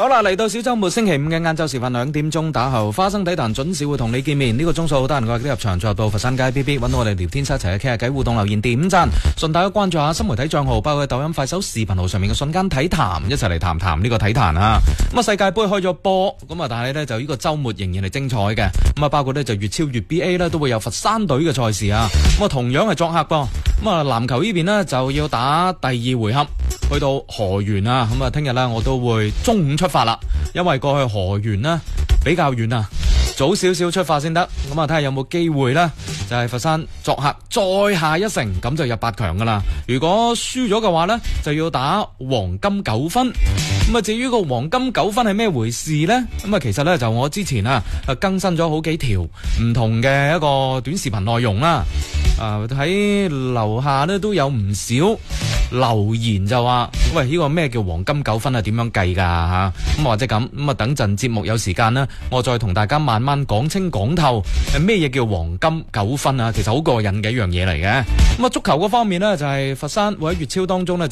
好啦，嚟到小周末星期五嘅晏晝時分2點鐘打後，花生體壇準時會同你見面。呢個鐘數好多人過入場，再到佛山街 BB 揾到我哋聊天室一齊傾下偈，互動留言點讚，順帶關注下新媒體賬號，包括抖音、快手、視頻號上面嘅瞬間體壇，一齊嚟談談呢個體壇啊！咁啊，世界盃開咗波，咁啊，但係呢，就呢個周末仍然係精彩嘅。咁啊，包括呢，就粵超、粵 BA 呢都會有佛山隊嘅賽事啊。咁啊，同樣係作客噃。咁啊，籃球呢邊呢，就要打第2回合，去到河源啊。咁啊，聽日呢，我都會中午出發啦，因為過去河源呢比較遠啊，早少少出發先得。咁啊，睇下有冇機會呢，就係佛山作客再下一城，咁就入8強噶啦。如果輸咗嘅話呢，就要打黃金9分。咁啊，至於個黃金9分係咩回事呢？咁啊，其實呢，就我之前啊更新咗好幾條唔同嘅一個短視頻內容啦。喺樓下呢都有唔少留言就話，喂，呢個咩叫黃金9分啊？點樣計噶吓？咁或者咁啊，等陣節目有時間呢，我再同大家慢慢講清講透咩嘢叫黃金9分啊？其實好過癮嘅一樣嘢嚟嘅。咁啊，足球嗰方面呢，就係佛山會喺粵超當中呢。